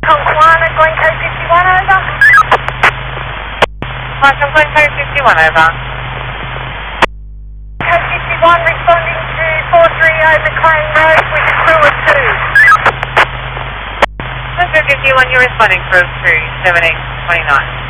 Tonquana, Glencoe 51, over. Marshall, Glencoe 51, over. Code 51 responding to 430 McLean Road with a crew of 2. Glencoe 51, you're responding crew 2, 1729.